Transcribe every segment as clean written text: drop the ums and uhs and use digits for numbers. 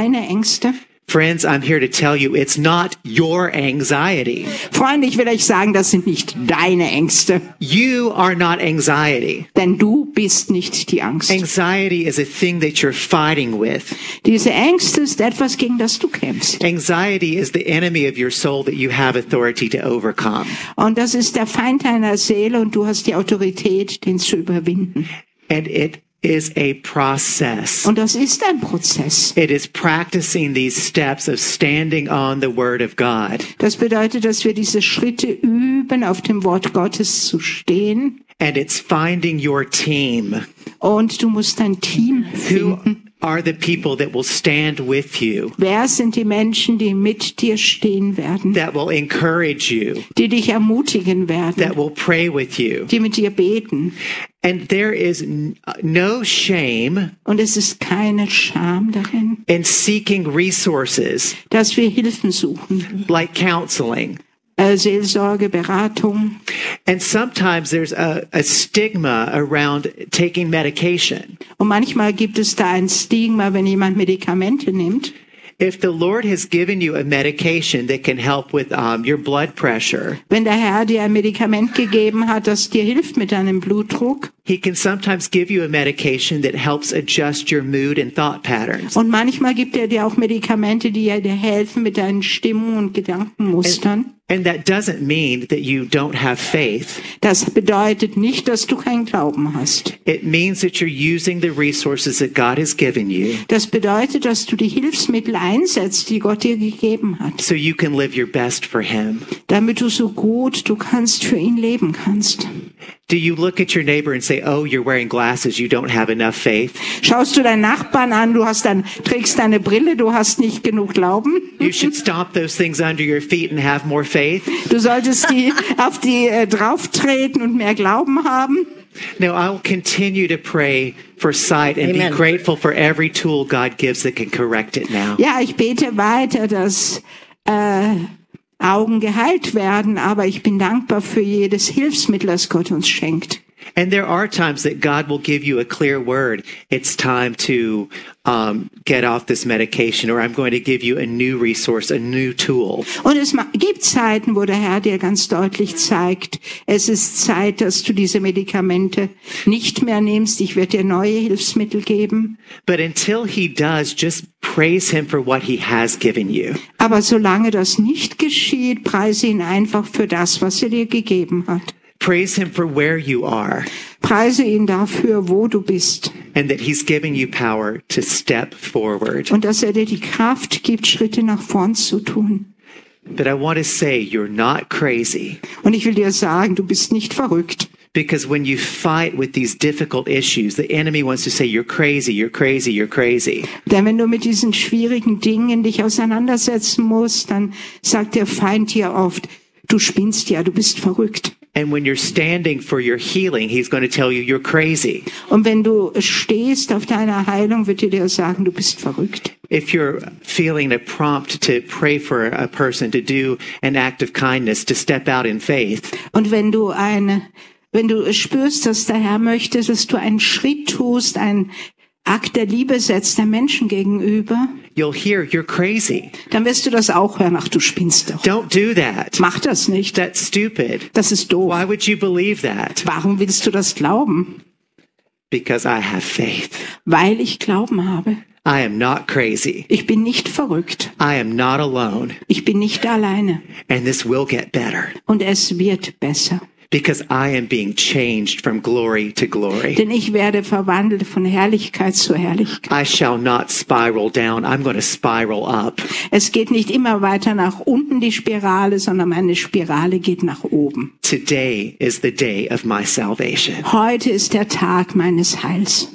deine Ängste? Friends, I'm here to tell you it's not your anxiety. Freunde, ich will euch sagen, das sind nicht deine Ängste. You are not anxiety. Denn du bist nicht die Angst. Anxiety is a thing that you're fighting with. Diese Ängste ist etwas, gegen das du kämpfst. Anxiety is the enemy of your soul that you have authority to overcome. Und das ist der Feind deiner Seele und du hast die Autorität, den zu überwinden. And it is a process. Und das ist ein Prozess. It is practicing these steps of standing on the Word of God. Das bedeutet, dass wir diese Schritte üben, auf dem Wort Gottes zu stehen. And it's finding your team. Und du musst dein Team Who finden. are the people that will stand with you, Wer sind die Menschen, die mit dir stehen werden, that will encourage you, die dich ermutigen werden, that will pray with you? die mit dir beten? And there is no shame Und es ist keine Scham darin, in seeking resources dass wir Hilfen suchen. like counseling. Seelsorge, Beratung. And sometimes there's a stigma around taking medication. Und manchmal gibt es da ein Stigma, wenn jemand Medikamente nimmt. If the Lord has given you a medication that can help with your blood pressure, Wenn der Herr dir ein Medikament gegeben hat, das dir hilft mit deinem Blutdruck. He can sometimes give you a medication that helps adjust your mood and thought patterns. Und manchmal gibt er dir auch Medikamente, die dir helfen mit deinen Stimmungen und Gedankenmustern. And that doesn't mean that you don't have faith. Das bedeutet nicht, dass du keinen Glauben hast. It means that you're using the resources that God has given you Das bedeutet, dass du die Hilfsmittel einsetzt, die Gott dir gegeben hat, so you can live your best for Him. damit du so gut du kannst für ihn leben kannst. Do you look at your neighbor and say, oh, you're wearing glasses, you don't have enough faith? Schaust du deinen Nachbarn an, trägst deine Brille, du hast nicht genug Glauben? You should stomp those things under your feet and have more faith? Du solltest auf die drauftreten und mehr Glauben haben? No, I will continue to pray for sight and Amen. be grateful for every tool God gives that can correct it now. Ja, ich bete weiter, dass Augen geheilt werden, aber ich bin dankbar für jedes Hilfsmittel, das Gott uns schenkt. And there are times that God will give you a clear word. It's time to get off this medication, or I'm going to give you a new resource, a new tool. Und es gibt Zeiten, wo der Herr dir ganz deutlich zeigt, es ist Zeit, dass du diese Medikamente nicht mehr nimmst. Ich werde dir neue Hilfsmittel geben. But until He does, just praise Him for what He has given you. Aber solange das nicht geschieht, preise ihn einfach für das, was er dir gegeben hat. Praise Him for where you are Preise ihn dafür, wo du bist. and that He's giving you power to step forward. Und dass er dir die Kraft gibt, Schritte nach vorn zu tun. But I want to say you're not crazy, Und ich will dir sagen, du bist nicht verrückt. because when you fight with these difficult issues, the enemy wants to say you're crazy, you're crazy, you're crazy. Denn wenn du mit diesen schwierigen Dingen dich auseinandersetzen musst, dann sagt der Feind dir oft, du spinnst ja, du bist verrückt. And when you're standing for your healing, he's going to tell you you're crazy. Und wenn du stehst auf deiner Heilung, wird er dir sagen, du bist verrückt. If you're feeling a prompt to pray for a person, to do an act of kindness, to step out in faith, Und wenn du spürst, dass der Herr möchte, dass du einen Schritt tust, einen Akt der Liebe setzt der Menschen gegenüber, you'll hear you're crazy. dann wirst du das auch hören. Ach, du spinnst doch. Don't do that. Mach das nicht. That's stupid. Das ist doof. Why would you believe that? Warum willst du das glauben? Because I have faith. Weil ich Glauben habe. I am not crazy. Ich bin nicht verrückt. I am not alone. Ich bin nicht alleine. And this will get better. Und es wird besser. Because I am being changed from glory to glory. Denn ich werde verwandelt von Herrlichkeit zu Herrlichkeit. I shall not spiral down. I'm going to spiral up. Es geht nicht immer weiter nach unten, die Spirale, sondern meine Spirale geht nach oben. Today is the day of my salvation. Heute ist der Tag meines Heils.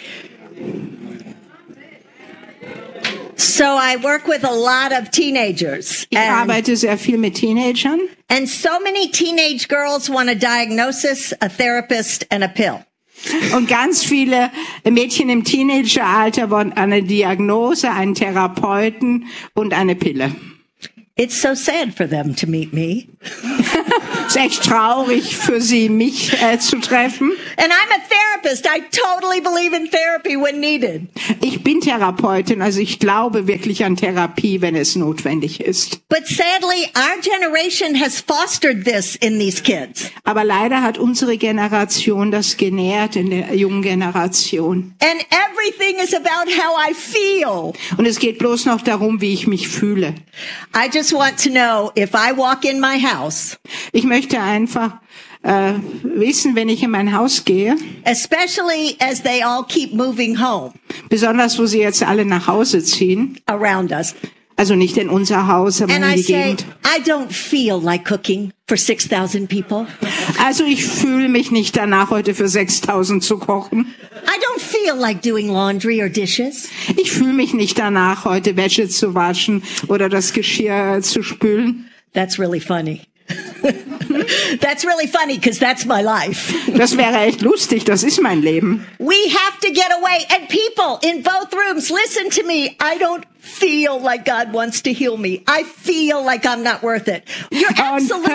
So I work with a lot of teenagers. Ich arbeite sehr viel mit Teenagern. And so many teenage girls want a diagnosis, a therapist, and a pill. Und ganz viele Mädchen im Teenageralter wollen eine Diagnose, einen Therapeuten und eine Pille. It's so sad for them to meet me. Es ist echt traurig für sie, mich zu treffen. And I'm a therapist. I totally believe in therapy when needed. Ich bin Therapeutin, also ich glaube wirklich an Therapie, wenn es notwendig ist. But sadly, our generation has fostered this in these kids. Aber leider hat unsere Generation das genährt in der jungen Generation. And everything is about how I feel. Und es geht bloß noch darum, wie ich mich fühle. I just want to know if I walk in my house, Ich möchte einfach wissen, wenn ich in mein Haus gehe, especially as they all keep moving home besonders wo sie jetzt alle nach Hause ziehen, around us. also nicht in unser Haus, aber And in I die say, Gegend. I don't feel like cooking for 6,000 people. Also ich fühle mich nicht danach, heute für 6.000 zu kochen. I don't feel like doing laundry or dishes. Ich fühle mich nicht danach, heute Wäsche zu waschen oder das Geschirr zu spülen. That's really funny. That's really funny because that's my life. Das wäre echt lustig, das ist mein Leben. We have to get away. And people in both rooms, listen to me. I don't feel like God wants to heal me. I feel like I'm not worth it. You're Und absolutely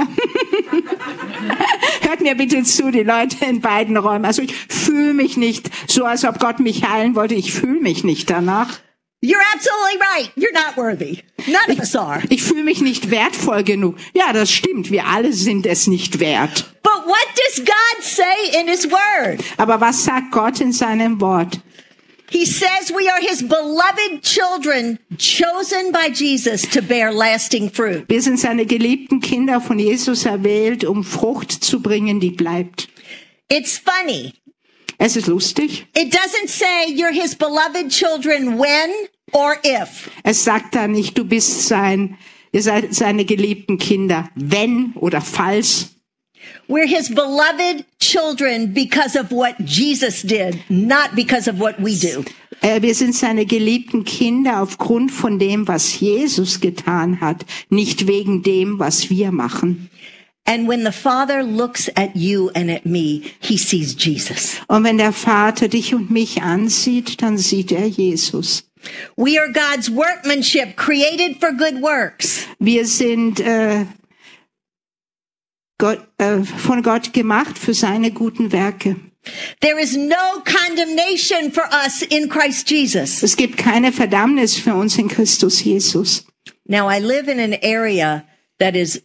hört mir bitte zu, die Leute in beiden Räumen. Also ich fühle mich nicht so, als ob Gott mich heilen wollte. Ich fühle mich nicht danach. You're absolutely right. You're not worthy. None of us are. Ich fühle mich nicht wertvoll genug. Ja, das stimmt. Wir alle sind es nicht wert. But what does God say in His Word? Aber was sagt Gott in seinem Wort? He says we are His beloved children, chosen by Jesus to bear lasting fruit. Wir sind seine geliebten Kinder, von Jesus erwählt, um Frucht zu bringen, die bleibt. It's funny. Es ist lustig. It doesn't say you're His beloved children when or if. Es sagt da nicht, ihr seid seine geliebten Kinder, wenn oder falls. We're His beloved children because of what Jesus did, not because of what we do. Wir sind seine geliebten Kinder aufgrund von dem, was Jesus getan hat, nicht wegen dem, was wir machen. And when the Father looks at you and at me, He sees Jesus. Und wenn der Vater dich und mich ansieht, dann sieht er Jesus. We are God's workmanship, created for good works. Wir sind von Gott gemacht für seine guten Werke. There is no condemnation for us in Christ Jesus. Es gibt keine Verdammnis für uns in Christus Jesus. Now, I live in an area that is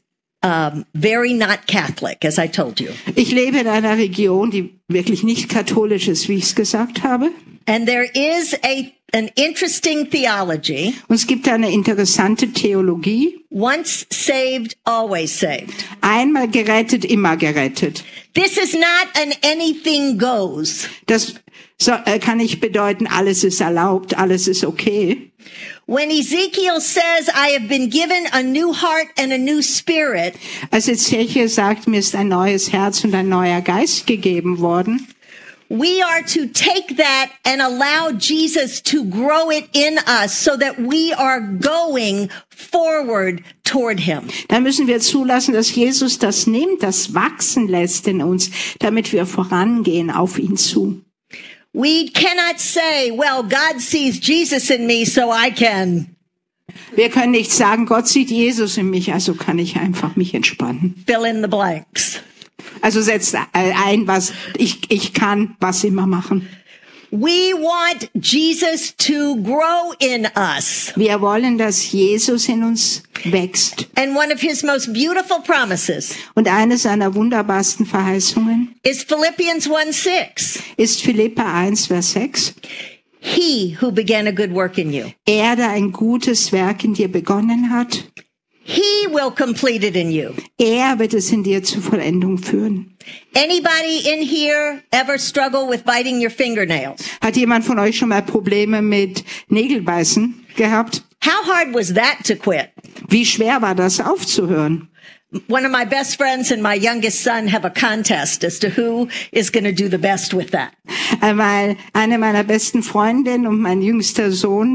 very not Catholic, as I told you. Ich lebe in einer Region, die wirklich nicht katholisch ist, wie ich es gesagt habe. And there is an interesting theology. Und es gibt eine interessante Theologie. Once saved, always saved. Einmal gerettet, immer gerettet. This is not an anything goes. Das kann nicht bedeuten, alles ist erlaubt, alles ist okay. When Ezekiel says, I have been given a new heart and a new spirit. Als Ezekiel sagt, mir ist ein neues Herz und ein neuer Geist gegeben worden. We are to take that and allow Jesus to grow it in us so that we are going forward toward Him. Da müssen wir zulassen, dass Jesus das nimmt, das wachsen lässt in uns, damit wir vorangehen auf ihn zu. We cannot say, well, God sees Jesus in me, so I can. Wir können nicht sagen, Gott sieht Jesus in mich, also kann ich einfach mich entspannen. Fill in the blanks. Also setzt ein, was ich kann, was immer machen. We want Jesus to grow in us. Wir wollen, dass Jesus in uns wächst. And one of His most beautiful promises Und eine seiner wunderbarsten Verheißungen is Philippians 1:6. ist Philipper 1, Vers 6. He who began a good work in you. Er, der ein gutes Werk in dir begonnen hat, He will complete it in you. er wird es in dir zur Vollendung führen. Anybody in here ever struggle with biting your fingernails? Hat jemand von euch schon mal Probleme mit Nägelbeißen gehabt? How hard was that to quit? Wie schwer war das aufzuhören? One of my best friends and my youngest son have a contest as to who is going to do the best with that. Weil eine meiner besten Freundinnen und mein jüngster Sohn,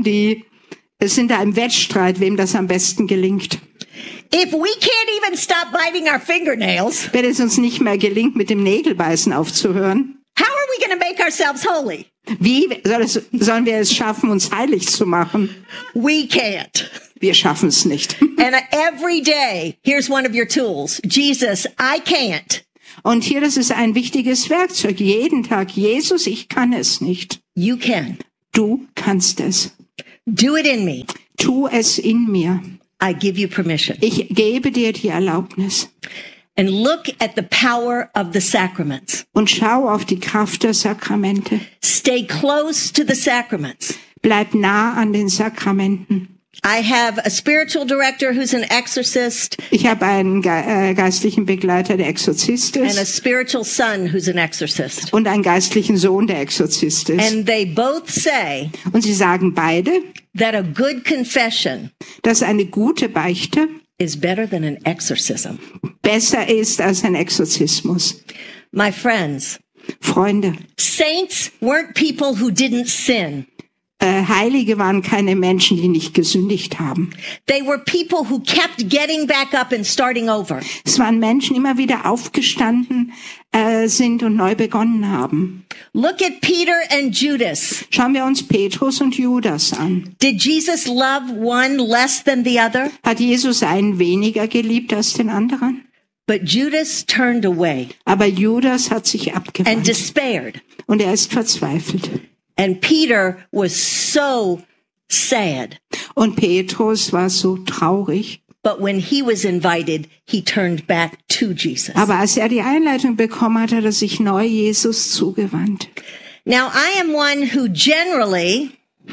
es sind da im Wettstreit, wem das am besten gelingt. If we can't even stop biting our fingernails, Wenn es uns nicht mehr gelingt, mit dem Nägelbeißen aufzuhören, how are we going to make ourselves holy? wie sollen wir es schaffen, uns heilig zu machen? We can't. Wir schaffen es nicht. And every day, here's one of your tools. Jesus, I can't. Und hier, das ist ein wichtiges Werkzeug. Jeden Tag, Jesus, ich kann es nicht. You can. Du kannst es. Do it in me. Tu es in mir. I give you permission. Ich gebe dir die Erlaubnis. And look at the power of the sacraments. Und schau auf die Kraft der Sakramente. Stay close to the sacraments. Bleib nah an den Sakramenten. I have a spiritual director who's an exorcist Ich habe einen geistlichen Begleiter, der Exorzist and a ist, spiritual son who's an exorcist. und einen geistlichen Sohn, der Exorzist ist. And they both say Und sie sagen beide, that a good confession dass eine gute Beichte is better than an exorcism. besser ist als ein Exorzismus. My friends, Freunde, saints weren't people who didn't sin. Heilige waren keine Menschen, die nicht gesündigt haben. They were people who kept getting back up and starting over. Es waren Menschen, die immer wieder aufgestanden sind und neu begonnen haben. Look at Peter and Judas. Schauen wir uns Petrus und Judas an. Did Jesus love one less than the other? Hat Jesus einen weniger geliebt als den anderen? But Judas turned away Aber Judas hat sich and abgewandt despaired. und er ist verzweifelt. And Peter was so sad. Und Petrus war so traurig. But when he was invited, he turned back to Jesus. Aber als er die Einleitung bekommen hat, hat er sich neu Jesus zugewandt. Now, I am one who generally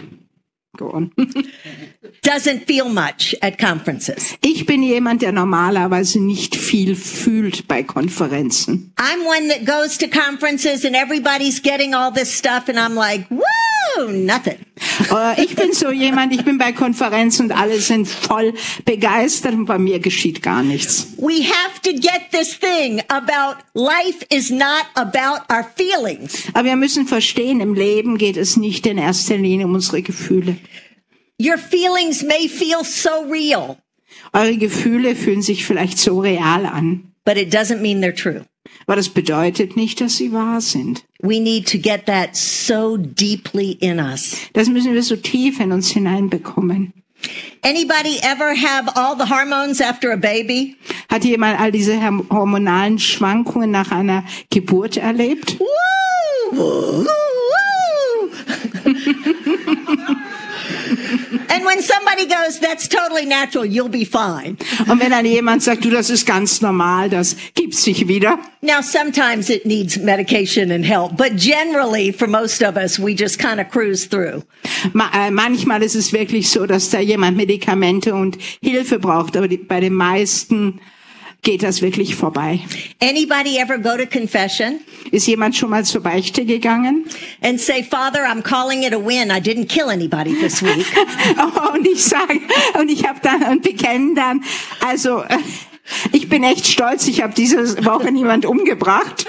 doesn't feel much at conferences. Ich bin jemand, der normalerweise nicht viel fühlt bei Konferenzen. I'm one that goes to conferences and everybody's getting all this stuff and I'm like, woo, nothing. Ich bin so jemand, ich bin bei Konferenzen und alle sind voll begeistert und bei mir geschieht gar nichts. We have to get this thing about life is not about our feelings. Aber wir müssen verstehen, im Leben geht es nicht in erster Linie um unsere Gefühle. Your feelings may feel so real, Eure Gefühle fühlen sich vielleicht so real an, but it doesn't mean they're true. aber das bedeutet nicht, dass sie wahr sind. We need to get that so deeply in us. Das müssen wir so tief in uns hineinbekommen. Anybody ever have all the hormones after a baby? Hat jemand all diese hormonalen Schwankungen nach einer Geburt erlebt? Woo! Woo! And when somebody goes, that's totally natural, you'll be fine. Und wenn dann jemand sagt, du, das ist ganz normal, das gibt sich wieder. Now, sometimes it needs medication and help, but generally, for most of us, we just kind of cruise through. Manchmal ist es wirklich so, dass da jemand Medikamente und Hilfe braucht, aber bei den meisten geht das wirklich vorbei. Anybody ever go to confession Ist jemand schon mal zur Beichte gegangen? and say, Father, I'm calling it a win. I didn't kill anybody this week. Und ich sage, und ich habe dann und bekennen dann, also ich bin echt stolz, ich habe diese Woche niemand umgebracht.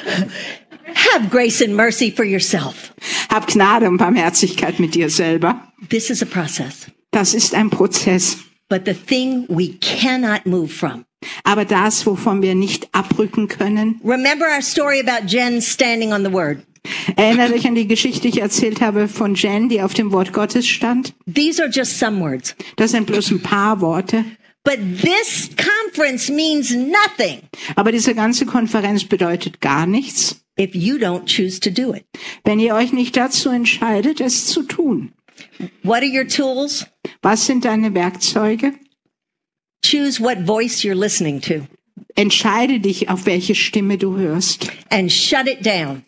Have grace and mercy for yourself. Hab Gnade und Barmherzigkeit mit dir selber. This is a process. Das ist ein Prozess. But the thing we cannot move from. Aber das, wovon wir nicht abrücken können, Remember our story about Jen standing on the word. erinnert euch an die Geschichte, die ich erzählt habe von Jen, die auf dem Wort Gottes stand. These are just some words. Das sind bloß ein paar Worte. But this conference means nothing Aber diese ganze Konferenz bedeutet gar nichts, if you don't choose to do it. wenn ihr euch nicht dazu entscheidet, es zu tun. What are your tools? Was sind deine Werkzeuge? Choose what voice you're listening to Entscheide dich, auf welche Stimme du hörst. and shut it down.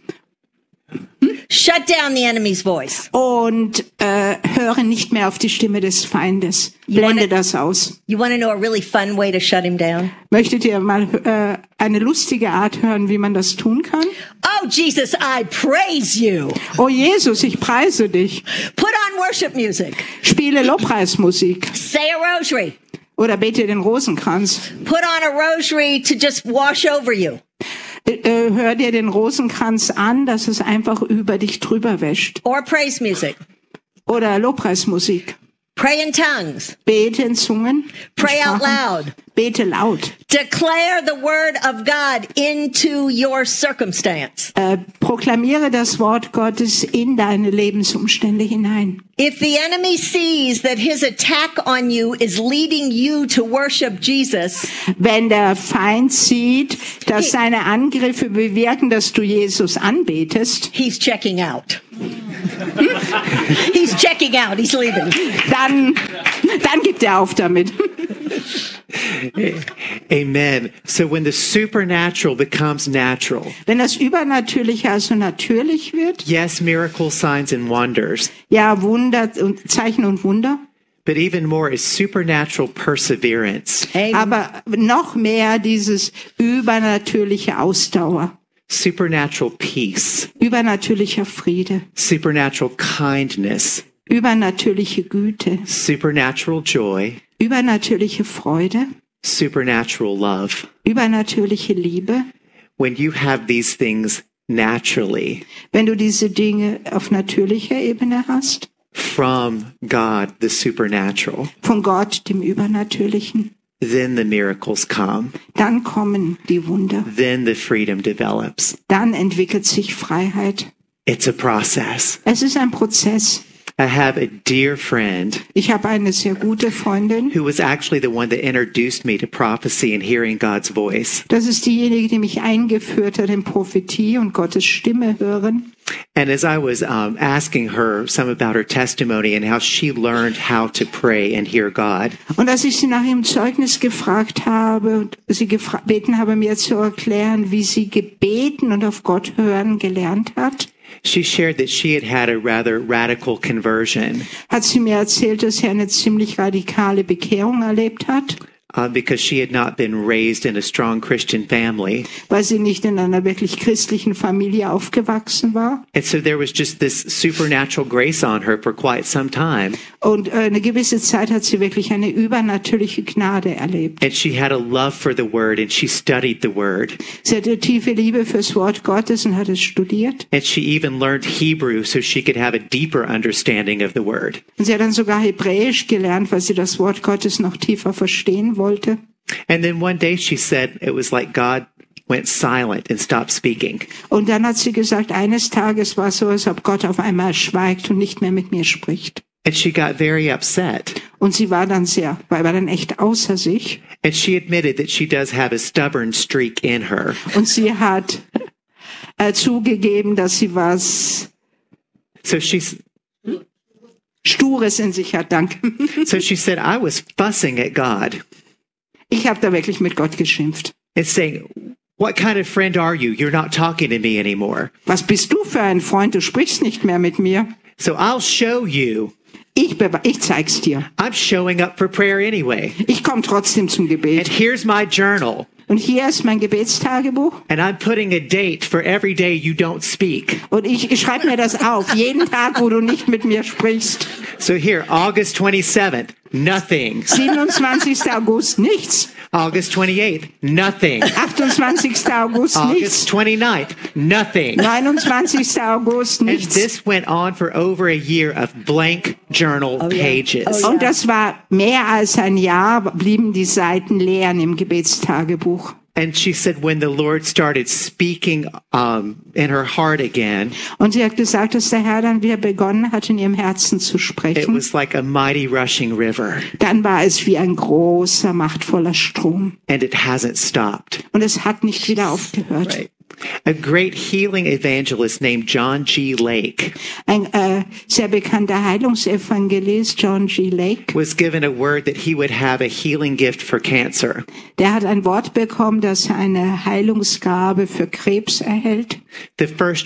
Shut down the enemy's voice. Und höre nicht mehr auf die Stimme des Feindes. Blende das aus. You want to know a really fun way to shut him down? Möchtet ihr mal eine lustige Art hören, wie man das tun kann? Oh, Jesus, I praise you. Oh Jesus, ich preise dich. Put on worship music. Spiele Lobpreismusik Say a rosary. oder bete den Rosenkranz. Put on a rosary to just wash over you. Hör dir den Rosenkranz an, dass es einfach über dich drüber wäscht. Or praise music. Oder Lobpreismusik. Pray in tongues. Bete in Zungen. Pray out Sprachen. loud. Bete laut. Declare the word of God into your circumstance. Proklamiere das Wort Gottes in deine Lebensumstände hinein. If the enemy sees that his attack on you is leading you to worship Jesus, Wenn der Feind sieht, dass seine Angriffe bewirken, dass du Jesus anbetest, he's checking out. He's checking out. He's leaving. dann gibt er auf damit. Amen. So when the supernatural becomes natural, Wenn das Übernatürliche also natürlich wird, yes, miracles, signs, and wonders, ja, Wunder und Zeichen und Wunder, but even more is supernatural perseverance, aber noch mehr dieses übernatürliche Ausdauer, supernatural peace, übernatürlicher Friede, supernatural kindness, übernatürliche Güte, supernatural joy, übernatürliche Freude, supernatural love. übernatürliche Liebe. When you have these things naturally Wenn du diese Dinge auf natürlicher Ebene hast, from God, the supernatural, von Gott, dem Übernatürlichen, then the miracles come. dann kommen die Wunder. Then the freedom develops. Dann entwickelt sich Freiheit. It's a process. Es ist ein Prozess. I have a dear friend Ich habe eine sehr gute Freundin. who was actually the one that introduced me to prophecy and hearing God's voice. Das ist diejenige, die mich eingeführt hat in Prophetie und Gottes Stimme hören. And as I was asking her some about her testimony and how she learned how to pray and hear God, Und als ich sie nach ihrem Zeugnis gefragt habe und sie gebeten habe, mir zu erklären, wie sie gebeten und auf Gott hören gelernt hat, she shared that she had a rather radical conversion hat sie mir erzählt, dass sie eine ziemlich radikale Bekehrung erlebt hat, because she had not been raised in a strong Christian family. weil sie nicht in einer wirklich christlichen Familie aufgewachsen war. And so there was just this supernatural grace on her for quite some time. Und eine gewisse Zeit hat sie wirklich eine übernatürliche Gnade erlebt. And she had a love for the word and she studied the word. Sie hatte tiefe Liebe fürs Wort Gottes und hat es studiert. And she even learned Hebrew so she could have a deeper understanding of the word. Und sie hat dann sogar Hebräisch gelernt, weil sie das Wort Gottes noch tiefer verstehen wollte. And then one day she said it was like God went silent and stopped speaking. Und dann hat sie gesagt, eines Tages war es so, als ob Gott auf einmal schweigt und nicht mehr mit mir spricht. And she got very upset. Und sie war dann echt außer sich. And she admitted that she does have a stubborn streak in her. Und sie hat zugegeben, dass sie was So she's Stures in sich hat. Danke. so she said, I was fussing at God Ich habe da wirklich mit Gott geschimpft. and saying, what kind of friend are you? You're not talking to me anymore. Was bist du für ein Freund? Du sprichst nicht mehr mit mir. So I'll show you. Ich zeig's dir. I'm showing up for prayer anyway. Ich komme trotzdem zum And Gebet. here's my journal. Und hier ist mein Gebetstagebuch. And I'm putting a date for every day you don't speak. Und ich schreibe mir das auf. Jeden Tag, wo du nicht mit mir sprichst. So here, August 27th, nothing. 27. August, nichts. August 28th, nothing. 28. August, August nichts. 29th, nothing. 29. August, And nichts. this went on for over a year of blank journal pages. Und das war mehr als ein Jahr, blieben die Seiten leer im Gebetstagebuch. And she said when the Lord started speaking in her heart again, Und sie hat gesagt, dass der Herr dann wieder begonnen hat, in ihrem Herzen zu it sprechen. was like a mighty rushing river. Dann war es wie ein großer, machtvoller Strom. And it hasn't stopped. Und es hat nicht wieder aufgehört. Right. A great healing evangelist named John G. Lake Ein sehr bekannter Heilungsevangelist, John G. Lake, was given a word that he would have a healing gift for cancer. der hat ein Wort bekommen, dass er eine Heilungsgabe für Krebs erhält. The first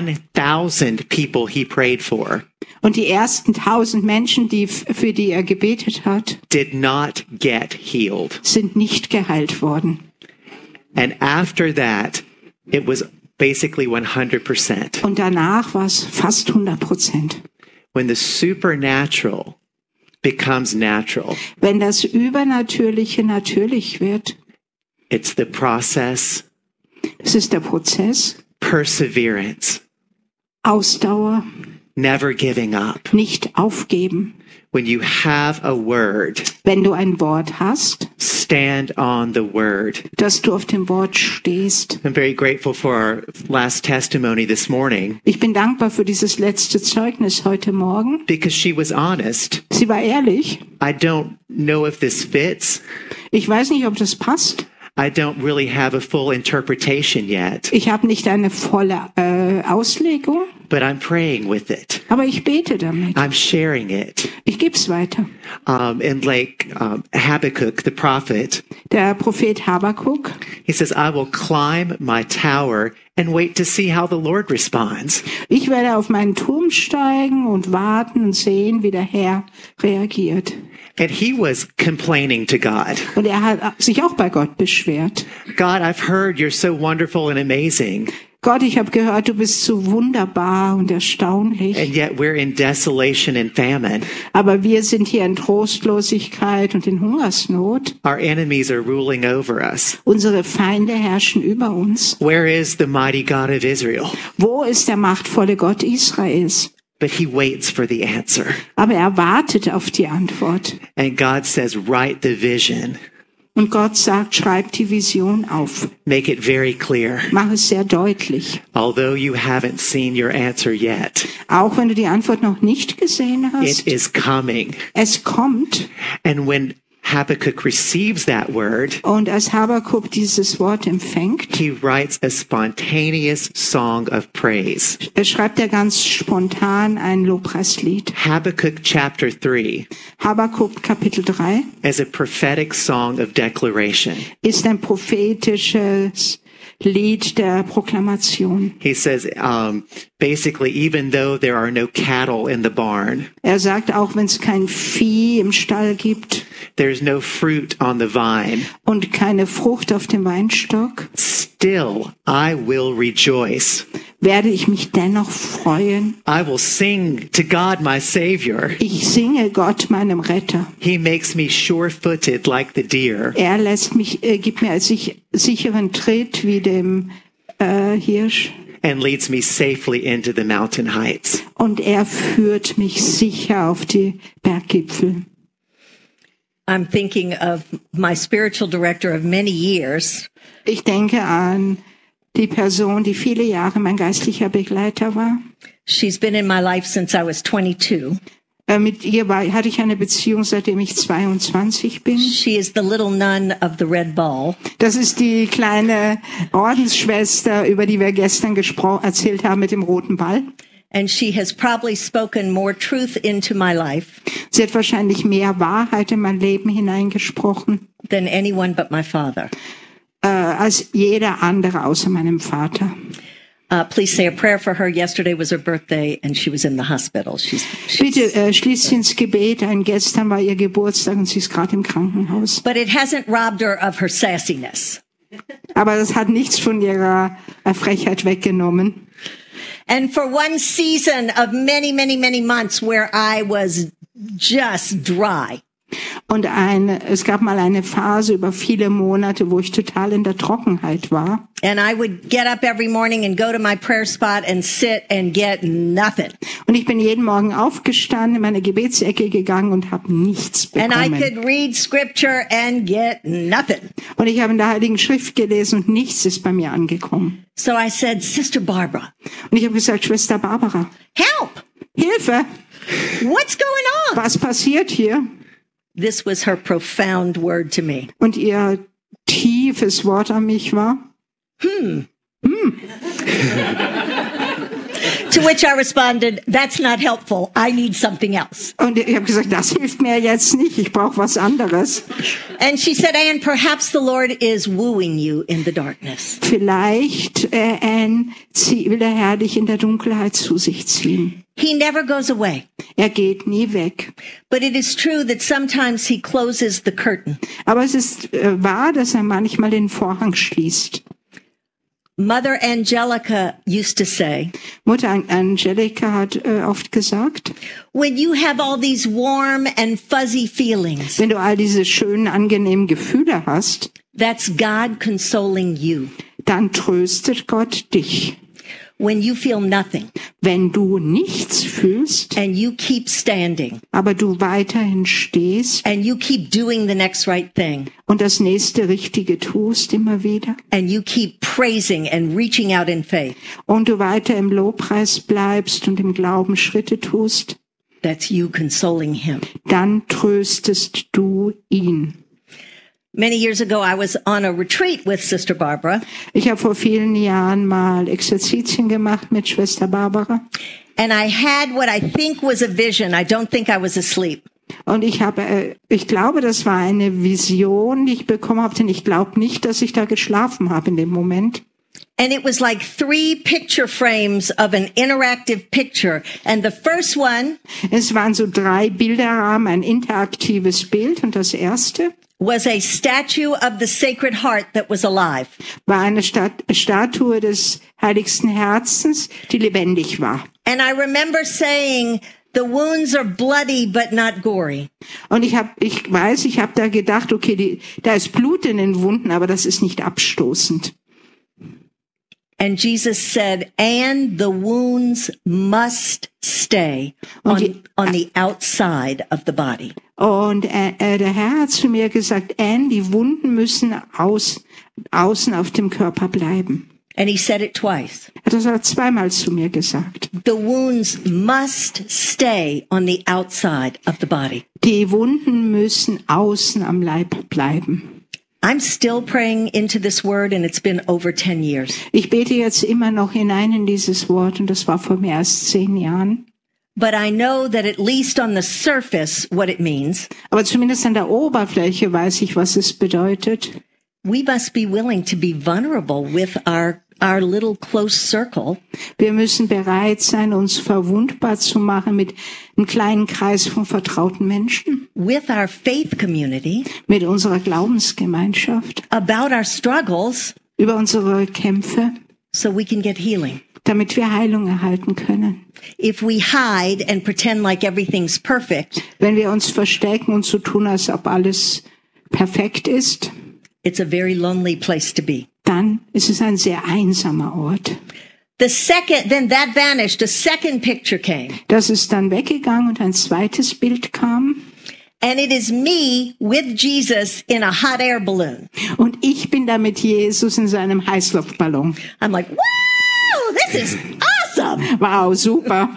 1,000 people he prayed for Und die ersten 1000 Menschen, für die er gebetet hat, did not get healed. sind nicht geheilt worden. And after that, it was basically 100%. Und danach war es fast 100%. When the supernatural becomes natural, Wenn das Übernatürliche natürlich wird, it's the process, es ist der Prozess, perseverance, Ausdauer, never giving up. nicht aufgeben. when you have a word, wenn du ein Wort hast, stand on the word. dass du auf dem Wort stehst. I'm very grateful for our last testimony this morning Ich bin dankbar für dieses letzte Zeugnis heute Morgen. because she was honest. Sie war ehrlich. I don't know if this fits. Ich weiß nicht, ob das passt. I don't really have a full interpretation yet, Ich habe nicht eine volle Auslegung, but I'm praying with it. aber ich bete damit. I'm sharing it. Ich gebe es weiter. And like Habakkuk, the prophet, Der Prophet Habakuk, he says, I will climb my tower and wait to see how the Lord responds. ich werde auf meinen Turm steigen und warten und sehen, wie der Herr reagiert. And he was complaining to God. Und er hat sich auch bei Gott beschwert. God, I've heard you're so wonderful and amazing, Gott, ich habe gehört, du bist so wunderbar und erstaunlich. and yet we're in desolation and famine. Aber wir sind hier in Trostlosigkeit und in Hungersnot. Our enemies are ruling over us. Unsere Feinde herrschen über uns. Where is the mighty God of Israel? Wo ist der machtvolle Gott Israels? But he waits for the answer. Aber er wartet auf die Antwort. And God says, write the vision. Und Gott sagt, schreib die Vision auf. Make it very clear. Mach es sehr deutlich. Although you haven't seen your answer yet, Auch wenn du die Antwort noch nicht gesehen it hast. is coming. Es kommt. And when Habakkuk receives that word, Und als Habakuk dieses Wort empfängt, he writes a spontaneous song of praise. schreibt er ganz spontan ein Lobpreislied. Habakkuk chapter 3 Habakuk Kapitel 3 is a prophetic song of declaration. ist ein prophetisches Lied der Proklamation. He says, basically, even though there are no cattle in the barn, Er sagt, auch wenn es kein Vieh im Stall gibt there's no fruit on the vine, und keine Frucht auf dem Weinstock, still I will rejoice. werde ich mich dennoch freuen. I will sing to God, my Savior. Ich singe Gott, meinem Retter. He makes me sure-footed like the deer. Er gibt mir als sicheren Tritt wie dem Hirsch. And leads me safely into the mountain heights. Und er führt mich sicher auf die Berggipfel. I'm thinking of my spiritual director of many years. Ich denke an die Person, die viele Jahre mein geistlicher Begleiter war. She's been in my life since I was 22. Mit ihr hatte ich eine Beziehung, seitdem ich 22 bin. She is the little nun of the red ball. Das ist die kleine Ordensschwester, über die wir gestern erzählt haben mit dem roten Ball. And she has probably spoken more truth into my life Sie hat wahrscheinlich mehr Wahrheit in mein Leben hineingesprochen, than anyone but my father. als jeder andere außer meinem Vater. Please say a prayer for her. Yesterday was her birthday and she was in the hospital. Bitte schließt sie ins Gebet ein. Gestern war ihr Geburtstag und sie ist gerade im Krankenhaus. But it hasn't robbed her of her sassiness. Aber das hat nichts von ihrer Frechheit weggenommen. And for one season of many, many, many months where I was just dry, Und es gab mal eine Phase über viele Monate, wo ich total in der Trockenheit war. and I would get up every morning and go to my prayer spot and sit and get nothing. Und ich bin jeden Morgen aufgestanden, in meine Gebetsecke gegangen und habe nichts And I bekommen. could read scripture and get nothing. Und ich habe in der Heiligen Schrift gelesen und nichts ist bei mir angekommen. So I said, Sister Barbara, Und ich habe gesagt, Schwester Barbara, help! Hilfe, What's going on? was passiert hier? This was her profound word to me. Und ihr tiefes Wort an mich war, To which I responded, that's not helpful. I need something else. und ich habe gesagt, das hilft mir jetzt nicht, ich brauche was anderes. And she said, Anne, perhaps the Lord is wooing you in the darkness. Vielleicht, Anne, will der Herr dich in der Dunkelheit zu sich ziehen. He never goes away. Er geht nie weg. But it is true that sometimes he closes the curtain. Aber es ist wahr, dass er manchmal den Vorhang schließt. Mother Angelica used to say, Mutter Angelika hat oft gesagt, when you have all these warm and fuzzy feelings, wenn du all diese schönen, angenehmen Gefühle hast, that's God consoling you. dann tröstet Gott dich. when you feel nothing Wenn du nichts fühlst, and you keep standing aber du weiterhin stehst and you keep doing the next right thing und das nächste Richtige tust immer wieder and you keep praising and reaching out in faith, und du weiter im Lobpreis bleibst und im Glauben Schritte tust, that's you consoling him. dann tröstest du ihn. Many years ago, I was on a retreat with Sister Barbara, Ich habe vor vielen Jahren mal Exerzitien gemacht mit Schwester Barbara and I had what I think was a vision. I don't think I was asleep. und ich glaube, das war eine Vision, die ich bekommen habe, denn ich glaube nicht, dass ich da geschlafen habe in dem Moment. And it was like 3 picture frames of an interactive picture. And the first one Es waren so 3 Bilderrahmen, ein interaktives Bild und das erste was a statue of the Sacred Heart that was alive. war eine Statue des Heiligsten Herzens, die lebendig war. And I remember saying, the wounds are bloody, but not gory. Und ich habe da gedacht, okay, da ist Blut in den Wunden, aber das ist nicht abstoßend. And Jesus said, and the wounds must stay on the outside of the body. Und der Herr hat zu mir gesagt, Anne, die Wunden müssen außen auf dem Körper bleiben. And he said it twice. Das hat er zweimal zu mir gesagt. The wounds must stay on the outside of the body. Die Wunden müssen außen am Leib bleiben. I'm still praying into this word, and it's been over 10 years. Ich bete jetzt immer noch hinein in dieses Wort und das war vor mehr als 10 Jahren. But I know that at least on the surface, what it means, Aber zumindest an der Oberfläche weiß ich, was es bedeutet. we must be willing to be vulnerable with our little close circle. Wir müssen bereit sein, uns verwundbar zu machen mit einem kleinen Kreis von vertrauten Menschen, With our faith community, mit unserer Glaubensgemeinschaft, about our struggles, über unsere Kämpfe, so we can get healing. damit wir Heilung erhalten können. If we hide and pretend like everything's perfect, Wenn wir uns verstecken und so tun, als ob alles perfekt ist, it's a very lonely place to be. dann ist es ein sehr einsamer Ort. Then that vanished. A second picture came. Das ist dann weggegangen und ein zweites Bild kam. And it is me with Jesus in a hot air balloon. Und ich bin da mit Jesus in seinem Heißluftballon. I'm like, wow, this is awesome. Wow, super.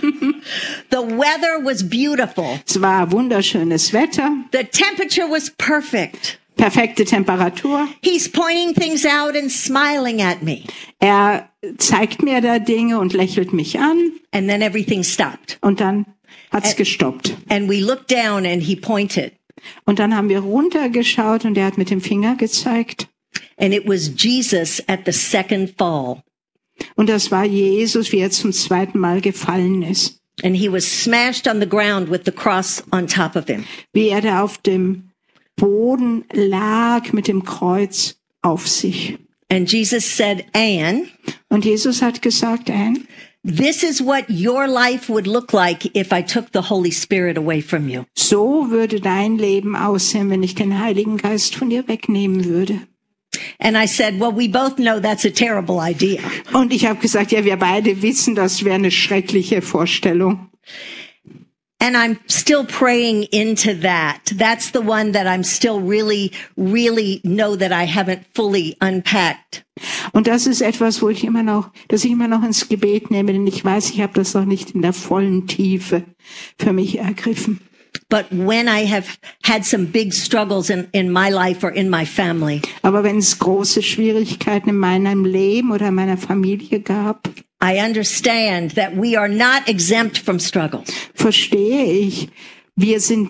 The weather was beautiful. Es war wunderschönes Wetter, The temperature was perfect. perfekte Temperatur. He's pointing things out and smiling at me. Er zeigt mir da Dinge und lächelt mich an And then everything stopped. und dann hat's gestoppt. And we looked down and he pointed. Und dann haben wir runtergeschaut und er hat mit dem Finger gezeigt. And it was Jesus at the second fall. Und das war Jesus, wie er zum zweiten Mal gefallen ist. And he was smashed on the ground with the cross on top of him. Wie er da auf dem Boden lag mit dem Kreuz auf sich. And Jesus said, Anne, Und Jesus hat gesagt, Anne, this is what your life would look like if I took the Holy Spirit away from you. so würde dein Leben aussehen, wenn ich den Heiligen Geist von dir wegnehmen würde. And I said, well, we both know that's a terrible idea. Und ich habe gesagt, ja, wir beide wissen, das wäre eine schreckliche Vorstellung. And I'm still praying into that. That's the one that I'm still really know that I haven't fully unpacked. Und das ist etwas, das ich immer noch ins Gebet nehme, denn ich weiß, ich habe das noch nicht in der vollen Tiefe für mich ergriffen. But when I have had some big struggles in my life or in my family, Aber wenn es große Schwierigkeiten in meinem Leben oder in meiner Familie gab, I understand that we are not exempt from struggles. verstehe ich, wir sind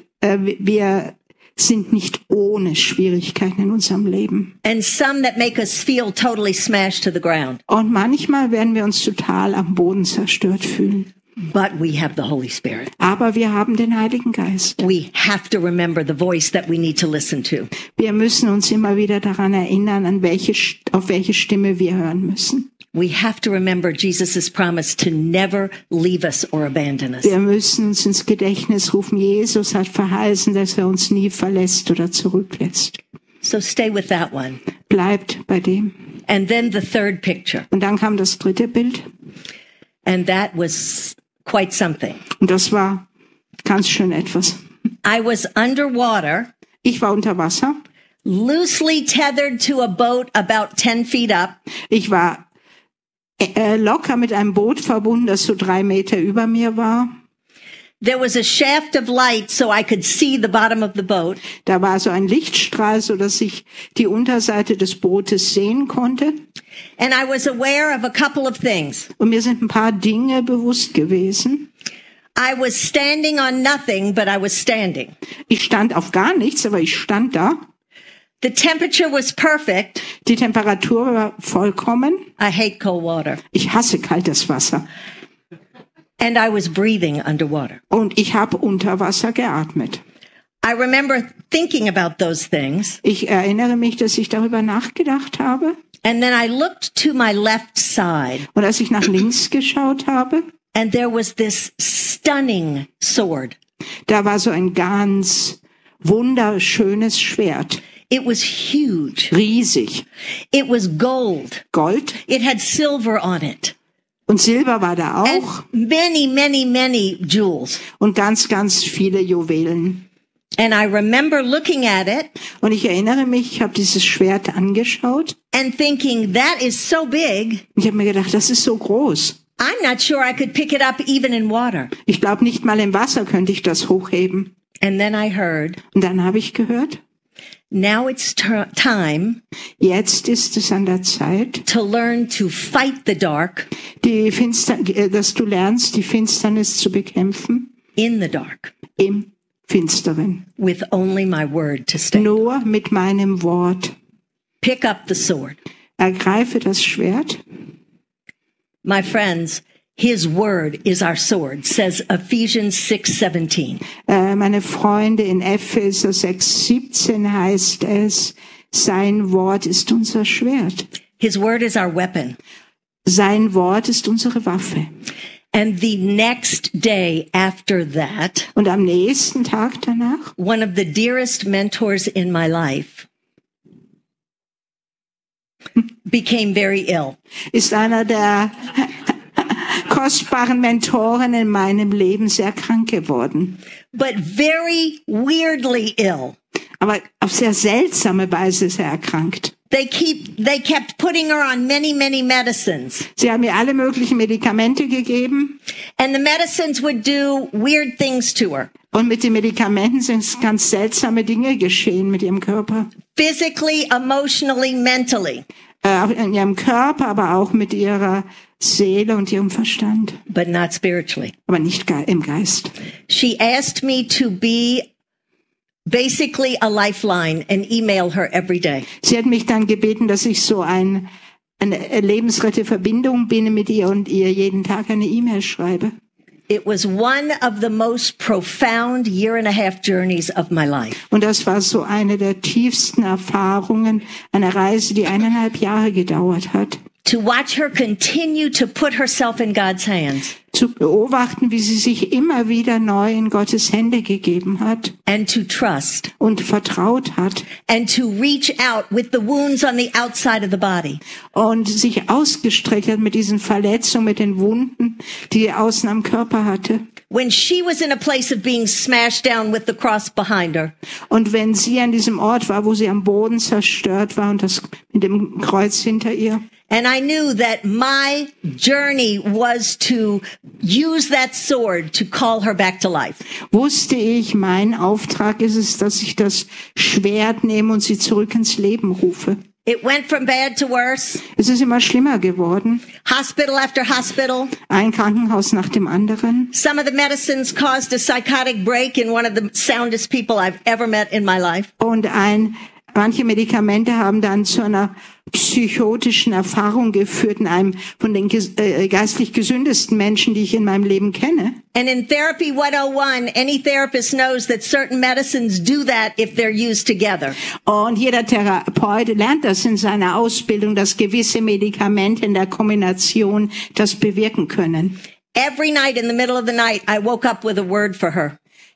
nicht ohne Schwierigkeiten in unserem Leben. And some that make us feel totally smashed to the ground. Und manchmal werden wir uns total am Boden zerstört fühlen. But we have the Holy Spirit. Aber wir haben den Heiligen Geist. We have to remember the voice that we need to listen to. Wir müssen uns immer wieder daran erinnern, auf welche Stimme wir hören müssen. We have to remember Jesus' promise to never leave us or abandon us. Wir müssen uns ins Gedächtnis rufen, Jesus hat verheißen, dass er uns nie verlässt oder zurücklässt. So stay with that one. Bleibt bei dem. And then the third picture. Und dann kam das dritte Bild. And that was quite something. Und das war ganz schön etwas. I was underwater, Ich war unter Wasser. loosely tethered to a boat about 10 feet up. Ich war locker mit einem Boot verbunden, das so 3 Meter über mir war. There was a shaft of light so I could see the bottom of the boat. Da war so ein Lichtstrahl, so dass ich die Unterseite des Bootes sehen konnte. And I was aware of a couple of things. Und mir sind ein paar Dinge bewusst gewesen. I was standing on nothing, but I was standing. Ich stand auf gar nichts, aber ich stand da. The temperature was perfect. Die Temperatur war vollkommen. I hate cold water. Ich hasse kaltes Wasser. And I was breathing underwater. Und ich habe unter Wasser geatmet. I remember thinking about those things. Ich erinnere mich, dass ich darüber nachgedacht habe. And then I looked to my left side. Und als ich nach links geschaut habe, And there was this stunning sword. da war so ein ganz wunderschönes Schwert. It was huge. Riesig. It was gold. Gold It had silver on it. und Silber war da And auch. many, many, many jewels. Und ganz, ganz viele Juwelen. And I remember looking at it Und ich erinnere mich, ich habe dieses Schwert angeschaut. and thinking, that is so big. Ich habe mir gedacht, das ist so groß. I'm not sure I could pick it up even in water. Ich glaube, nicht mal im Wasser könnte ich das hochheben. And then I heard, Und dann habe ich gehört, now it's time jetzt ist es an der Zeit, to learn to fight the dark dass du lernst, die Finsternis zu bekämpfen in the dark im Finsteren. with only my word to stand. Nur mit meinem Wort. Pick up the sword. Ergreife das Schwert. My friends, his word is our sword, says Ephesians 6:17. Meine Freunde, in Epheser 6,17 heißt es, sein Wort ist unser Schwert. His word is our weapon. Sein Wort ist unsere Waffe. And the next day after that, Und am nächsten Tag danach, one of the dearest mentors in my life became very ill. ist einer der kostbaren Mentoren in meinem Leben sehr krank geworden. But very weirdly ill. Aber auf sehr seltsame Weise ist er erkrankt. They kept putting her on many, many medicines. Sie haben ihr alle möglichen Medikamente gegeben. And the medicines would do weird things to her. Und mit den Medikamenten sind ganz seltsame Dinge geschehen mit ihrem Körper. Physically, emotionally, mentally. In ihrem Körper, aber auch mit ihrer Seele und ihrem Verstand. But not spiritually. Aber nicht im Geist. She asked me to be basically a lifeline and email her every day. Sie hat mich dann gebeten, dass ich so eine Lebensretteverbindung bin mit ihr und ihr jeden Tag eine E-Mail schreibe. It was one of the most profound 1.5 journeys of my life. Und das war so eine der tiefsten Erfahrungen einer Reise, die 1,5 Jahre gedauert hat. To watch her continue to put herself in God's hands. Zu beobachten, wie sie sich immer wieder neu in Gottes Hände gegeben hat. And to trust. Und vertraut hat. And to reach out with the wounds on the outside of the body. Und sich ausgestreckt hat mit diesen Verletzungen, mit den Wunden, die sie außen am Körper hatte. When she was in a place of being smashed down with the cross behind her. Und wenn sie an diesem Ort war, wo sie am Boden zerstört war und das mit dem Kreuz hinter ihr. And I knew that my journey was to use that sword to call her back to life. Wusste ich, mein Auftrag ist es, dass ich das Schwert nehme und sie zurück ins Leben rufe. It went from bad to worse. Es ist immer schlimmer geworden. Hospital after hospital. Ein Krankenhaus nach dem anderen. Some of the medicines caused a psychotic break in one of the soundest people I've ever met in my life. Und manche Medikamente haben dann zu einer psychotischen Erfahrung geführt in einem von den geistlich gesündesten Menschen, die ich in meinem Leben kenne. And in Therapy 101, any therapist knows that certain medicines do that if they're used together. Und jeder Therapeut lernt das in seiner Ausbildung, dass gewisse Medikamente in der Kombination das bewirken können. Every night in the middle of the night, I woke up with a word for her.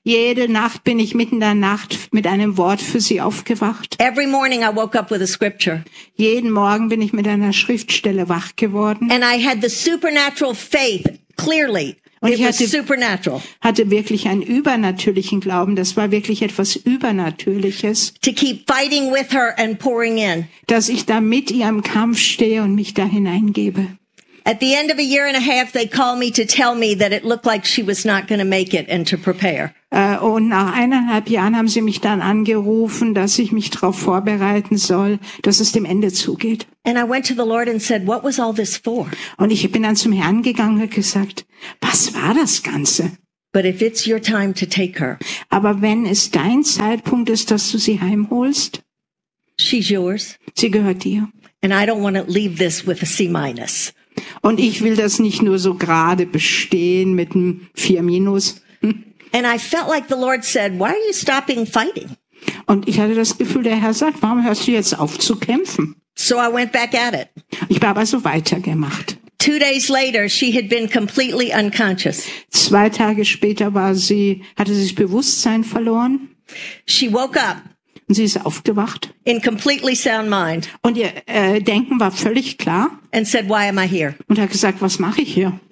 Jede Nacht bin ich mitten in der Nacht mit einem Wort für sie aufgewacht. Every morning I woke up with a scripture. Jeden Morgen bin ich mit einer Schriftstelle wach geworden. And I had the supernatural faith, clearly. Und It ich was supernatural. hatte wirklich einen übernatürlichen Glauben. Das war wirklich etwas Übernatürliches, To keep fighting with her and pouring in. dass ich da mit ihr im Kampf stehe und mich da hineingebe. At the end of a year and a half, they called me to tell me that it looked like she was not going to make it and to prepare. Und nach 1,5 Jahren haben sie mich dann angerufen, dass ich mich darauf vorbereiten soll, dass es dem Ende zugeht. And I went to the Lord and said, what was all this for? Und ich bin dann zum Herrn gegangen und gesagt, was war das Ganze? But if it's your time to take her, Aber wenn es dein Zeitpunkt ist, dass du sie heimholst, she's yours. sie gehört dir. And I don't want to leave this with a C-. Und ich will das nicht nur so gerade bestehen mit einem 4-. And I felt like the Lord said, why are you stopping fighting? Und ich hatte das Gefühl, der Herr sagt, warum hörst du jetzt auf zu kämpfen? So I went back at it. Ich habe aber so weitergemacht. 2 days later, she had been completely unconscious. 2 Tage später hatte sie das Bewusstsein verloren She woke up und sie ist aufgewacht. in completely sound mind Und ihr Denken war völlig klar and said, why am I here? und hat gesagt, was mache ich hier?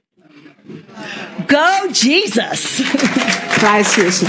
Go, Jesus! Preis Jesus.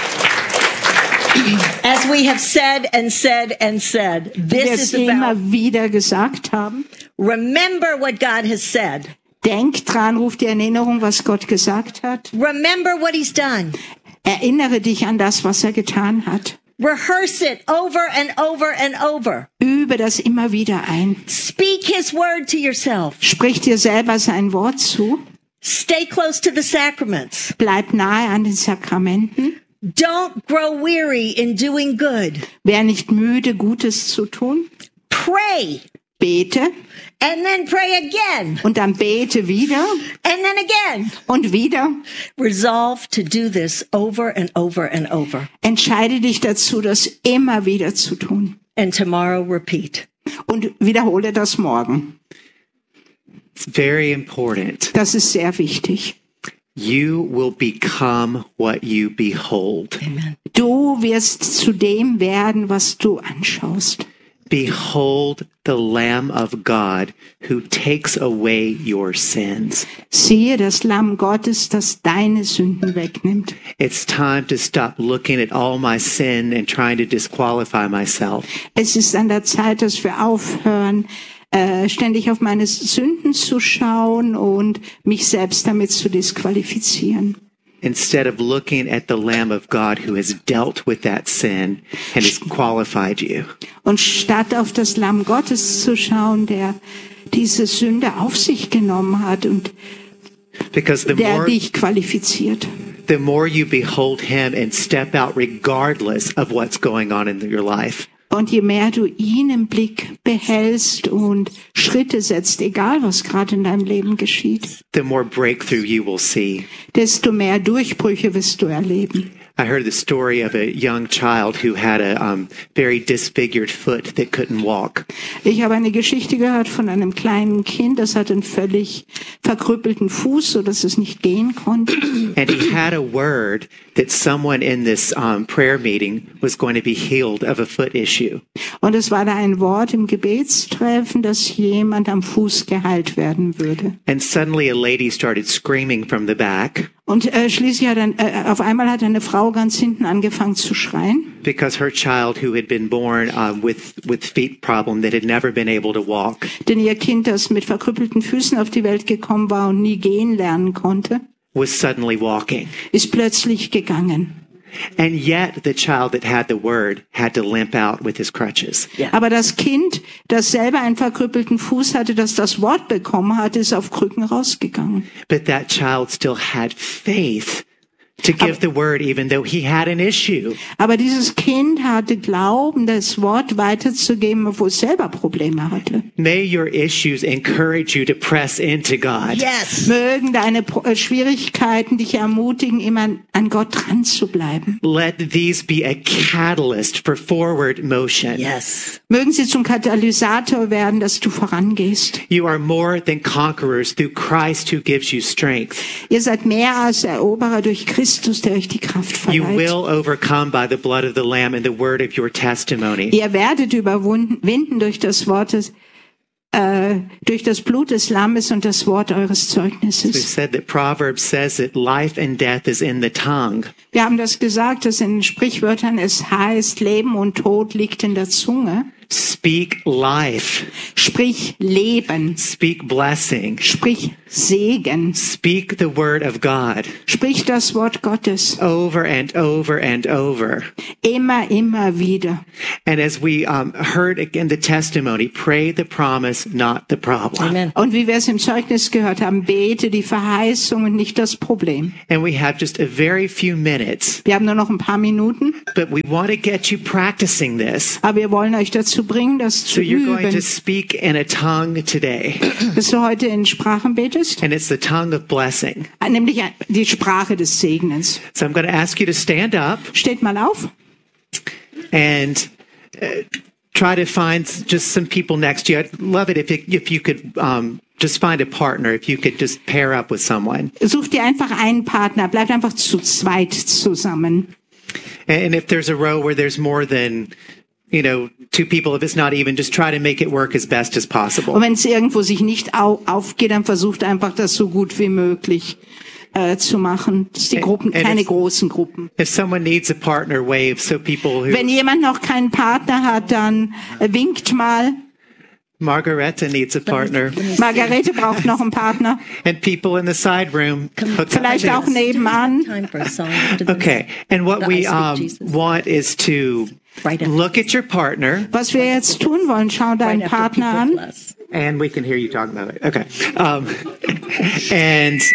As we have said and said and said, Wie wir this es is about, immer wieder gesagt haben. remember what God has said. Denk dran, ruf die Erinnerung, was Gott gesagt hat. Remember what he's done. Erinnere dich an das, was er getan hat. Rehearse it over and over and over. Übe das immer wieder ein. Speak his word to yourself. Sprich dir selber sein Wort zu. Stay close to the sacraments. Bleib nahe an den Sakramenten. Don't grow weary in doing good. Wär nicht müde, Gutes zu tun. Pray. Bete And then pray again. und dann bete wieder And then again. und wieder. Resolve to do this over and over and over. Entscheide dich dazu, das immer wieder zu tun. And tomorrow repeat. Und wiederhole das morgen. It's very important. Das ist sehr wichtig. You will become what you behold. Amen. Du wirst zu dem werden, was du anschaust. Behold the Lamb of God who takes away your sins. Siehe das Lamm Gottes, das deine Sünden wegnimmt. It's time to stop looking at all my sin and trying to disqualify myself. Es ist an der Zeit, dass wir aufhören, ständig auf meine Sünden zu schauen und mich selbst damit zu disqualifizieren. Instead of looking at the Lamb of God who has dealt with that sin and has qualified you. Und statt auf das Lamm Gottes zu schauen, der diese Sünde auf sich genommen hat und Because der dich qualifiziert. the more you behold him and step out regardless of what's going on in your life, Und je mehr du ihn im Blick behältst und Schritte setzt, egal was gerade in deinem Leben geschieht, the more breakthrough you will see. desto mehr Durchbrüche wirst du erleben. I heard the story of a young child who had a very disfigured foot that couldn't walk. Ich habe eine Geschichte gehört von einem kleinen Kind, das hat einen völlig verkrüppelten Fuß, so dass es nicht gehen konnte. And he had a word that someone in this prayer meeting was going to be healed of a foot issue. Und es war da ein Wort im Gebetstreffen, dass jemand am Fuß geheilt werden würde. And suddenly a lady started screaming from the back Und schließlich auf einmal hat eine Frau ganz hinten angefangen zu schreien, because her child who had been born with feet problem that had never been able to walk denn ihr Kind, das mit verkrüppelten Füßen auf die Welt gekommen war und nie gehen lernen konnte, was suddenly walking. ist plötzlich gegangen. And yet the child that had the word had to limp out with his crutches. Aber das Kind, das selber einen verkrüppelten Fuß hatte, das das Wort bekommen hatte, ist auf Krücken rausgegangen. But that child still had faith to give the word even though he had an issue. Aber dieses Kind hatte Glauben, das Wort weiterzugeben, obwohl es selber Probleme hatte. May your issues encourage you to press into God. Yes. Mögen deine Schwierigkeiten dich ermutigen, immer an Gott dran zu bleiben. Let these be a catalyst for forward motion. Yes. Mögen sie zum Katalysator werden, dass du vorangehst. You are more than conquerors through Christ who gives you strength. Ihr seid mehr als Eroberer durch Christus, der euch die Kraft You verleiht. will overcome by the blood of the Lamb and the word of your testimony. Ihr werdet überwinden durch das durch das Blut des Lammes und das Wort eures We Zeugnisses. said that Proverbs says that life and death is in the tongue. Wir haben das gesagt, dass in den Sprichwörtern es heißt, Leben und Tod liegt in der Zunge. Speak life. Sprich Leben, Speak blessing. sprich Segen, Speak the word of God sprich das Wort Gottes. over and over and over. Immer wieder. And as we heard again the testimony, pray the promise, not the problem. Amen. Und wie wir es im Zeugnis gehört haben, bete die Verheißung und nicht das Problem. And we have just a very few minutes, Wir haben nur noch ein paar Minuten, but we want to get you practicing this. aber wir wollen euch dazu bringen, das So zu you're going to üben. speak in a tongue today, Dass du heute in Sprachen betest, and it's the tongue of blessing. nämlich die Sprache des Segnens. So I'm going to ask you to stand up Steht mal auf and try to find just some people next to you. I'd love it if you could just find a partner, if you could just pair up with someone. Such dir einfach einen Partner, bleibt einfach zu zweit zusammen. And if there's a row where there's more than, two people, if it's not even, just try to make it work as best as possible. Und wenn es irgendwo sich nicht aufgeht, dann versucht einfach das so gut wie möglich zu machen. Das ist die Gruppen, And keine if- großen Gruppen. If someone needs a partner, wave so people who, Wenn jemand noch keinen Partner hat, dann winkt mal. Margareta needs a partner, Margarete braucht noch einen Partner. and people in the side room. hook up Vielleicht too. auch nebenan. Time for a song. Okay, and what The we I speak Jesus. want is to Right after. look at your partner, Was wir jetzt tun wollen, schau deinen Right after Partner people an. bless. and we can hear you talking about it. Okay, and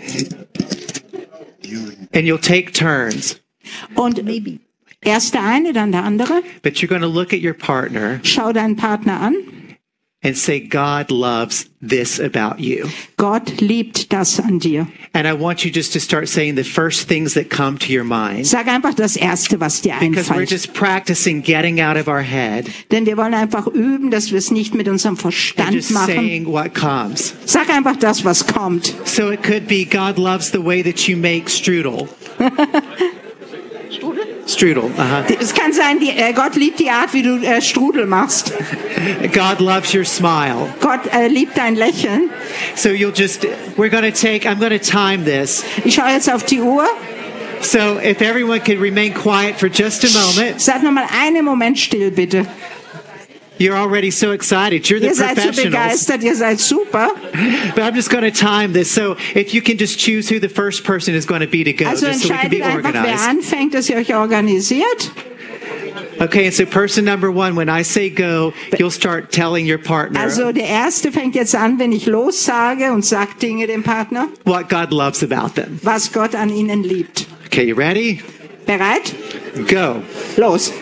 you'll take turns, Und Maybe. erst der eine, dann der andere. but you're going to look at your partner Schau deinen Partner an. and say, God loves this about you. Gott liebt das an dir. And I want you just to start saying the first things that come to your mind, Sag einfach das Erste, was dir because we're einfällt. just practicing getting out of our head Denn wir wollen einfach üben, dass wir es nicht mit unserem and Verstand just machen. saying what comes. Sag einfach das, was kommt. So it could be, God loves the way that you make strudel. Strudel. Es kann sein, Gott liebt die Art, wie du Strudel machst. God loves your smile. Gott liebt dein Lächeln. So I'm going to time this. Ich schaue jetzt auf die Uhr. So if everyone could remain quiet for just a moment. Sag noch mal einen Moment still, bitte. You're already so excited. You're the Ihr seid so professionals. begeistert, ihr seid super. But I'm just going to time this. So if you can just choose who the first person is going to be to go, Also just so we can entscheidet be einfach, wer organized. anfängt, dass ihr euch organisiert. Okay, and so person number one, when I say go, you'll start telling your partner Also der Erste fängt jetzt an, wenn ich los sage und sagt Dinge dem Partner, what God loves about them. was Gott an ihnen liebt. Okay, you ready? Bereit? Go. Los.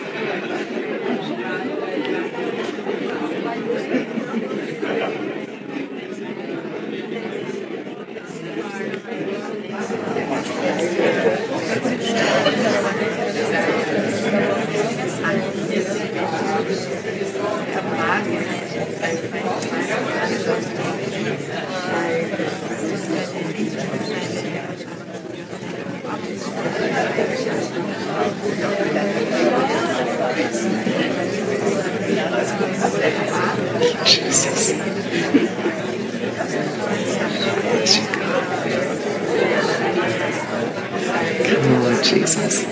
Come on, Jesus.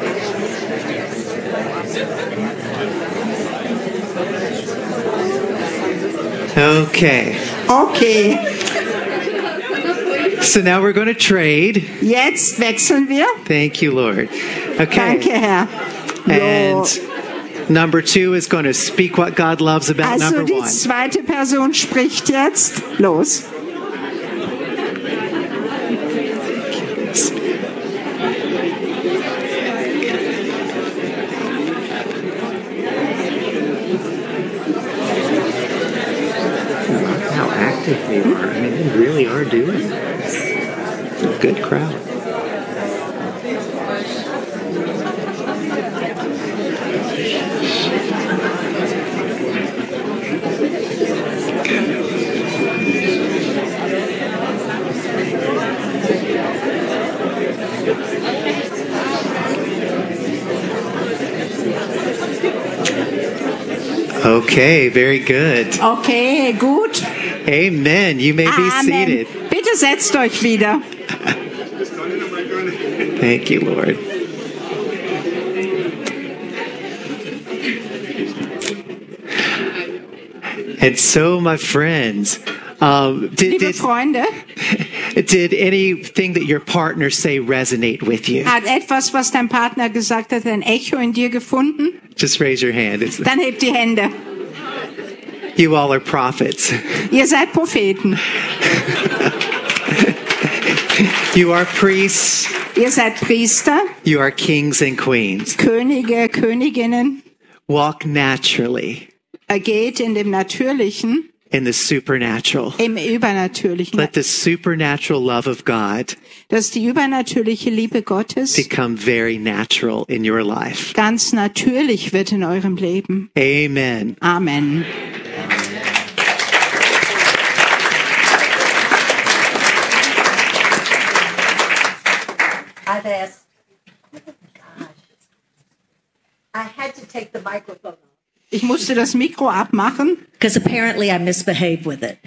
Okay, Okay, so now we're going to trade. jetzt wechseln wir. Thank you, Lord. Okay, Danke, Herr. and So, number two is going to speak what God loves about also number die one. zweite Person spricht jetzt. Los. Okay, very good. Okay, gut. Amen. You may be Amen. seated. Bitte setzt euch wieder. Thank you, Lord. And so, my friends, Liebe Freunde, did anything that your partner say resonate with you? hat etwas, was dein Partner gesagt hat, ein Echo in dir gefunden? Just raise your hand. Dann hebt die Hände. You all are prophets. Ihr seid Propheten. You are priests. Ihr seid Priester, You are kings and queens. Könige, Königinnen. Walk naturally Geht in dem Natürlichen, in the supernatural. im Übernatürlichen. Let the supernatural love of God Dass die übernatürliche Liebe Gottes become very natural in your life. ganz natürlich wird in eurem Leben. Amen. Amen. I've asked. I had to take the microphone off. Ich musste das Mikro abmachen. Because apparently I misbehaved with it.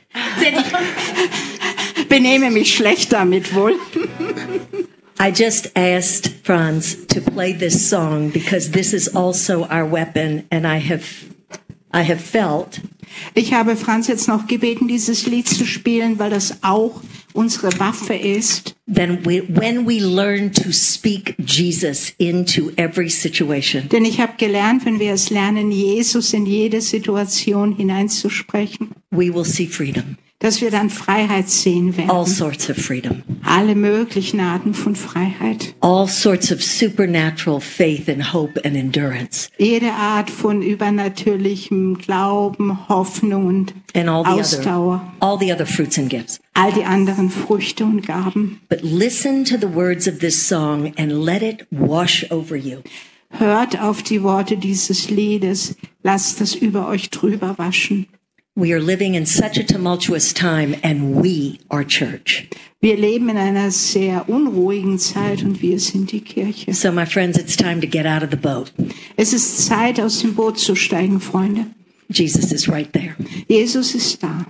Benehme mich schlecht damit wohl. I just asked Franz to play this song because this is also our weapon, and I have felt Ich habe Franz jetzt noch gebeten, dieses Lied zu spielen, weil das auch unsere Waffe ist. when we learn to speak Jesus into every situation, Denn ich habe gelernt, wenn wir es lernen, Jesus in jede Situation hineinzusprechen, we will see freedom, dass wir dann Freiheit sehen all werden. sorts of freedom, Alle möglichen Arten von Freiheit. all sorts of supernatural faith and hope and endurance, Jede Art von übernatürlichem Glauben, Hoffnung und and Ausdauer. all the other fruits and gifts. All die anderen Früchte und Gaben. But listen to the words of this song and let it wash over you. Hört auf die Worte dieses Liedes. Lasst das über euch drüber waschen. We are living in such a tumultuous time, and we are church. Wir leben in einer sehr unruhigen Zeit und wir sind die Kirche. So, my friends, it's time to get out of the boat. Es ist Zeit, aus dem Boot zu steigen, Freunde. Jesus is right there. Jesus ist da.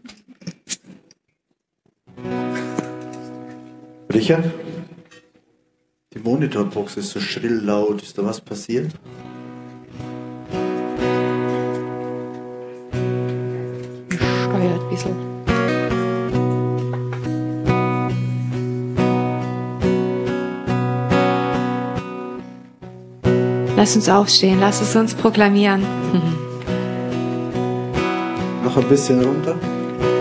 Richard? Die Monitorbox ist so schrill laut. Ist da was passiert? Steuert ein bisschen. Lass uns aufstehen, lass es uns proklamieren. Noch ein bisschen runter.